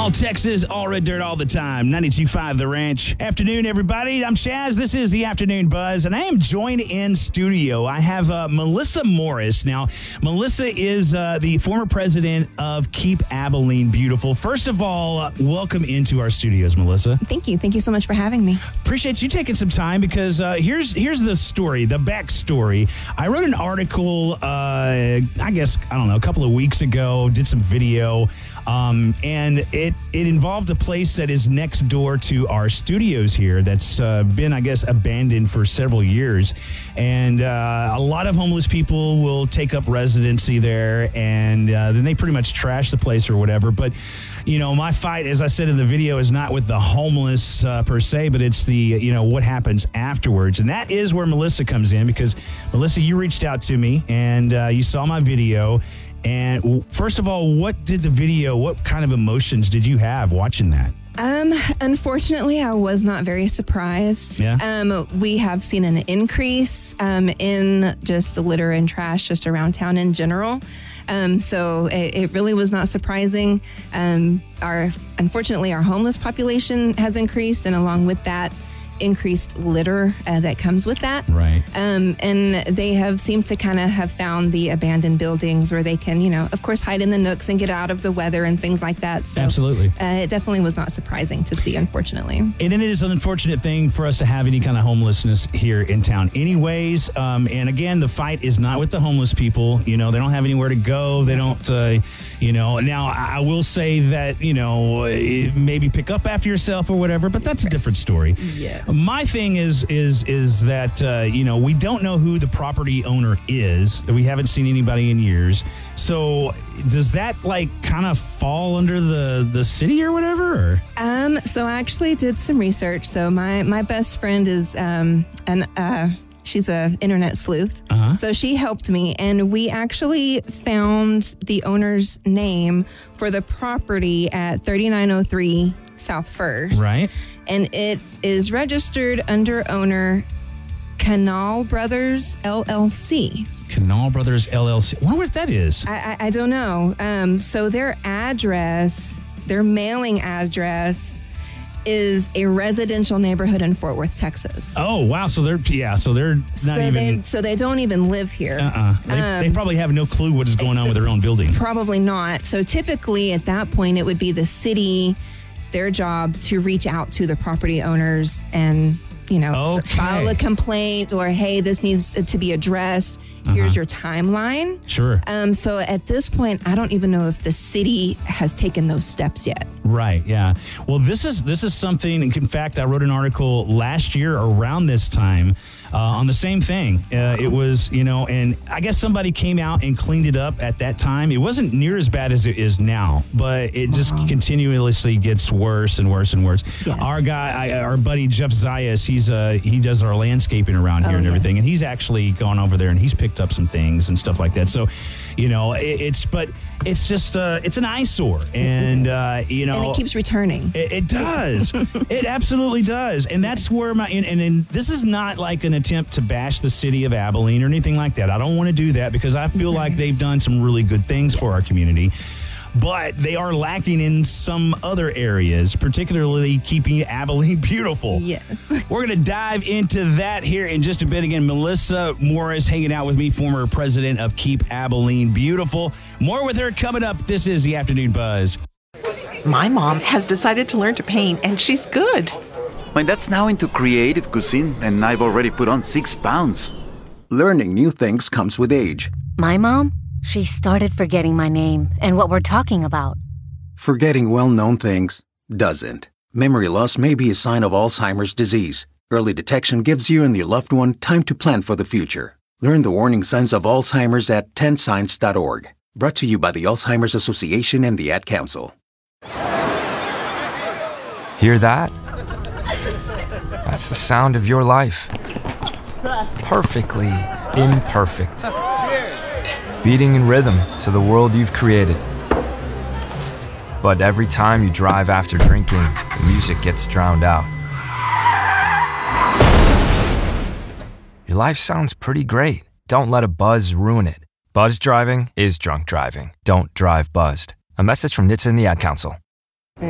All Texas, all red dirt, all the time. 92.5 The Ranch. Afternoon, everybody. I'm Chaz. This is the Afternoon Buzz, and I am joined in studio. I have Melissa Morris. Now, Melissa is the former president of Keep Abilene Beautiful. First of all, welcome into our studios, Melissa. Thank you. Thank you so much for having me. Appreciate you taking some time because here's the story, the backstory. I wrote an article, a couple of weeks ago, did some video, and it involved a place that is next door to our studios here that's been, abandoned for several years. And a lot of homeless people will take up residency there, and then they pretty much trash the place or whatever. But, my fight, as I said in the video, is not with the homeless per se, but it's the, what happens afterwards. And that is where Melissa comes in because, Melissa, you reached out to me and you saw my video. And first of all, what kind of emotions did you have watching that? Unfortunately, I was not very surprised. Yeah. We have seen an increase in just litter and trash just around town in general. So it really was not surprising. Unfortunately, our homeless population has increased, and along with that, increased litter that comes with that. Right. And they have seemed to kind of have found the abandoned buildings where they can, of course, hide in the nooks and get out of the weather and things like that. So, absolutely. It definitely was not surprising to see, unfortunately. And it is an unfortunate thing for us to have any kind of homelessness here in town anyways. And again, the fight is not with the homeless people. They don't have anywhere to go. They don't, now I will say that, maybe pick up after yourself or whatever, but that's a different story. Yeah. My thing is that, we don't know who the property owner is. We haven't seen anybody in years. So does that kind of fall under the city or whatever? Or? So I actually did some research. So my best friend is, she's an internet sleuth. Uh-huh. So she helped me, and we actually found the owner's name for the property at 3903 South First. Right. And it is registered under owner Canal Brothers LLC. Canal Brothers LLC. I wonder what that is. I don't know. So their mailing address is a residential neighborhood in Fort Worth, Texas. Oh, wow. So they're not even... So they don't even live here. They probably have no clue what is going on with their own building. Probably not. So typically at that point, it would be the city, their job to reach out to the property owners and, file a complaint or, hey, this needs to be addressed. Here's your timeline. Sure. So at this point, I don't even know if the city has taken those steps yet. Right. Yeah. Well, this is something. In fact, I wrote an article last year around this time on the same thing. It was, and I guess somebody came out and cleaned it up at that time. It wasn't near as bad as it is now, but it just continuously gets worse and worse and worse. Yes. Our buddy Jeff Zayas, he does our landscaping around here and everything, and he's actually gone over there and he's picked up some things and stuff like that. So, it's just it's an eyesore, and and it keeps returning. It does. It absolutely does. And that's where and this is not like an attempt to bash the city of Abilene or anything like that. I don't want to do that because I feel like they've done some really good things for our community. But they are lacking in some other areas, particularly keeping Abilene beautiful. Yes. We're going to dive into that here in just a bit. Again, Melissa Morris hanging out with me, former president of Keep Abilene Beautiful. More with her coming up. This is the Afternoon Buzz. My mom has decided to learn to paint, and she's good. My dad's now into creative cuisine, and I've already put on 6 pounds. Learning new things comes with age. My mom? She started forgetting my name and what we're talking about. Forgetting well-known things doesn't. Memory loss may be a sign of Alzheimer's disease. Early detection gives you and your loved one time to plan for the future. Learn the warning signs of Alzheimer's at 10signs.org. Brought to you by the Alzheimer's Association and the Ad Council. Hear that? That's the sound of your life. Perfectly imperfect. Beating in rhythm to the world you've created. But every time you drive after drinking, the music gets drowned out. Your life sounds pretty great. Don't let a buzz ruin it. Buzz driving is drunk driving. Don't drive buzzed. A message from NHTSA and the Ad Council.